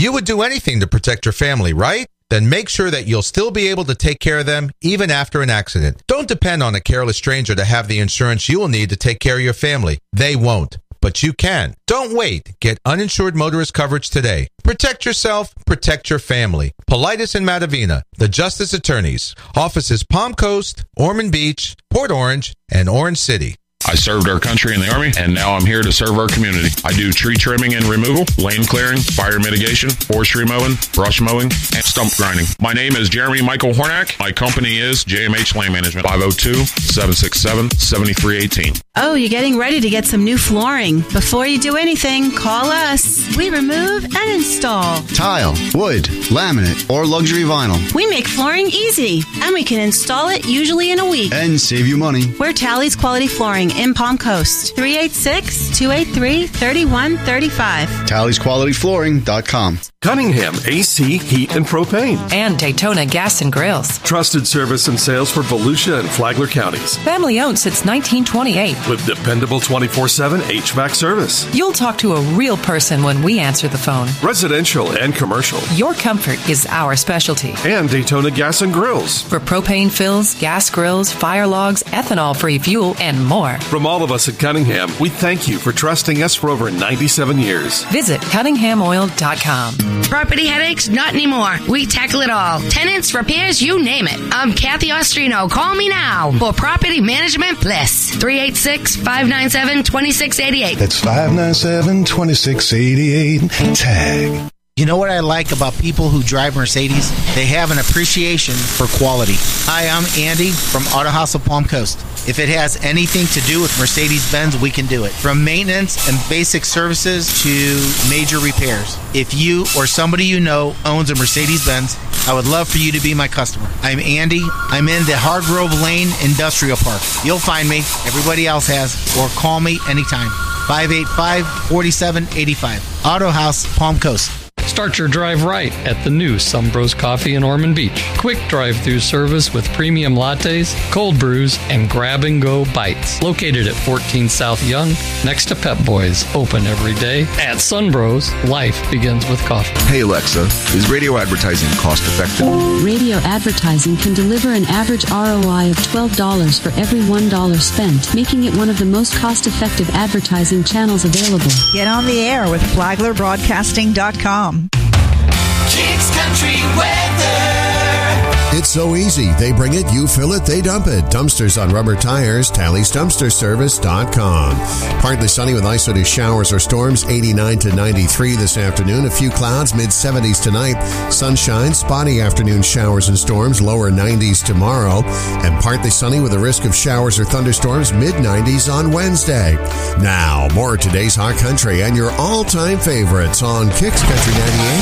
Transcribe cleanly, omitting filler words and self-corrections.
You would do anything to protect your family, right? Then make sure that you'll still be able to take care of them even after an accident. Don't depend on a careless stranger to have the insurance you will need to take care of your family. They won't, but you can. Don't wait. Get uninsured motorist coverage today. Protect yourself, protect your family. Politis and Matavina, the Justice Attorneys. Offices Palm Coast, Ormond Beach, Port Orange, and Orange City. I served our country in the Army, and now I'm here to serve our community. I do tree trimming and removal, lane clearing, fire mitigation, forestry mowing, brush mowing, and stump grinding. My name is Jeremy Michael Hornack. My company is JMH Land Management, 502-767-7318. Oh, you're getting ready to get some new flooring. Before you do anything, call us. We remove and install tile, wood, laminate, or luxury vinyl. We make flooring easy, and we can install it usually in a week. And save you money. We're Tally's Quality Flooring in Palm Coast. 386-283-3135. TallysQualityFlooring.com. Cunningham AC, Heat, and Propane. And Daytona Gas and Grills. Trusted service and sales for Volusia and Flagler counties. Family owned since 1928. With dependable 24/7 HVAC service. You'll talk to a real person when we answer the phone. Residential and commercial. Your comfort is our specialty. And Daytona Gas and Grills. For propane fills, gas grills, fire logs, ethanol-free fuel, and more. From all of us at Cunningham, we thank you for trusting us for over 97 years. Visit CunninghamOil.com. Property headaches? Not anymore. We tackle it all. Tenants, repairs, you name it. I'm Kathy Ostrino. Call me now for property management bliss. 386-597-2688. That's 597-2688. Tag. You know what I like about people who drive Mercedes? They have an appreciation for quality. Hi, I'm Andy from Auto House of Palm Coast. If it has anything to do with Mercedes-Benz, we can do it. From maintenance and basic services to major repairs. If you or somebody you know owns a Mercedes-Benz, I would love for you to be my customer. I'm Andy. I'm in the Hargrove Lane Industrial Park. You'll find me. Everybody else has. Or call me anytime. 585-4785. Auto House, Palm Coast. Start your drive right at the new Sumbros Coffee in Ormond Beach. Quick drive-through service with premium lattes, cold brews, and grab-and-go bites. Located at 14 South Young, next to Pep Boys. Open every day. At Sunbros, life begins with coffee. Hey Alexa, is radio advertising cost-effective? Radio advertising can deliver an average ROI of $12 for every $1 spent, making it one of the most cost-effective advertising channels available. Get on the air with FlaglerBroadcasting.com. Kicks Country Weather. It's so easy. They bring it, you fill it, they dump it. Dumpsters on rubber tires, TallysDumpsterService.com. Partly sunny with isolated showers or storms, 89 to 93 this afternoon. A few clouds, mid-70s tonight. Sunshine, spotty afternoon showers and storms, lower 90s tomorrow. And partly sunny with a risk of showers or thunderstorms, mid-90s on Wednesday. Now, more of today's Hot Country and your all-time favorites on Kicks Country 98.